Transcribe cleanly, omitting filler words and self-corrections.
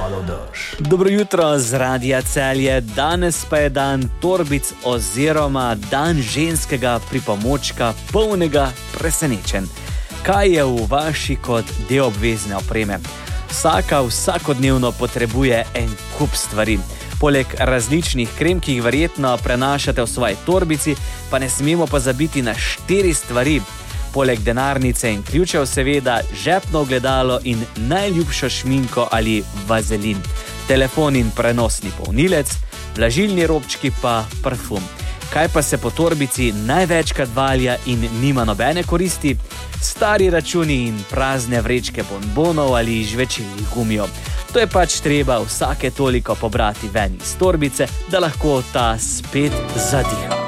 Dobro jutro z Radia Celje. Danes pa je dan torbic oziroma dan ženskega pripomočka polnega presenečenj. Kaj je v vaši kot del obvezne opreme? Vsaka vsakodnevno potrebuje en kup stvari. Poleg različnih krem, ki jih verjetno prenašate v svoji torbici, pa ne smemo pozabiti na 4 stvari. Poleg denarnice in ključev seveda žepno ogledalo in najljubšo šminko ali vazelin, telefon in prenosni polnilec, vlažilni robčki pa parfum. Kaj pa se po torbici največkrat valja in nima nobene koristi? Stari računi in prazne vrečke bonbonov ali žvečilnih gumijev. To je pač treba vsake toliko pobrati ven iz torbice, da lahko ta spet zadiha.